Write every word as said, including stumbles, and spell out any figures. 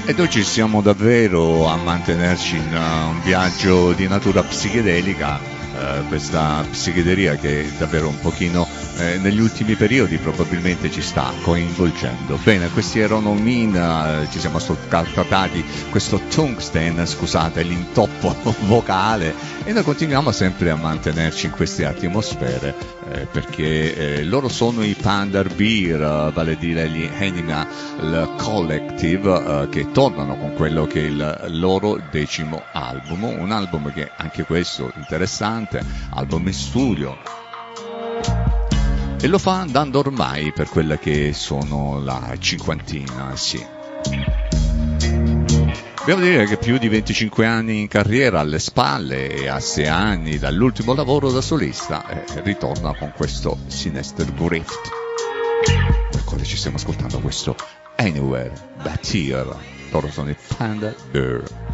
Ed oggi siamo davvero a mantenerci in uh, un viaggio di natura psichedelica, uh, questa psichedelia che davvero un pochino eh, negli ultimi periodi probabilmente ci sta coinvolgendo. Bene, questi erano Mina, ci siamo ascoltati questo Tungsten, scusate l'intoppo vocale, e noi continuiamo sempre a mantenerci in queste atmosfere eh, perché eh, loro sono i Panda Bear, vale a dire gli Animal Collective, eh, che tornano con quello che è il loro decimo album, un album che anche questo interessante, album in studio, e lo fa andando ormai per quella che sono la cinquantina, sì. Dobbiamo dire che più di venticinque anni in carriera alle spalle e a sei anni dall'ultimo lavoro da solista, eh, ritorna con questo Sinister Grift, per quale ci stiamo ascoltando questo Anywhere But Here. Loro sono i Panda Bear.